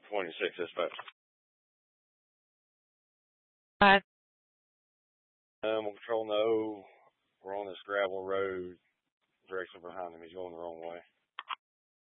26, dispatch. Five. We'll control no. We're on this gravel road. Direction behind him. He's going the wrong way.